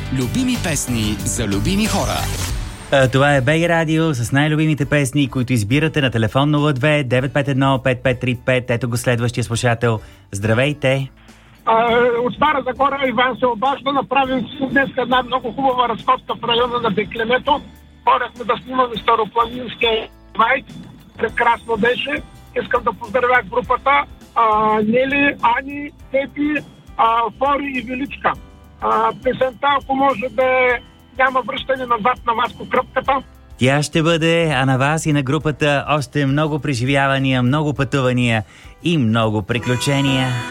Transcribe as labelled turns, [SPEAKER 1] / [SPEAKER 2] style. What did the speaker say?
[SPEAKER 1] Любими песни за любими хора.
[SPEAKER 2] Това е БГ Радио с най-любимите песни, които избирате на телефон 02-951-5535. Ето го следващия слушател. Здравейте!
[SPEAKER 3] От Стара Загора Иван се обажда. Направим си днес една много хубава разходка в района на Беклемето. Хорехме да снимаме Старопланинския вайт. Прекрасно беше. Искам да поздравя групата Нели, Ани, Тепи, Фори и Величка. Песента, ако може да няма връщане назад на Васко Кръпката.
[SPEAKER 2] Тя ще бъде, а на вас и на групата още много преживявания, много пътувания и много приключения.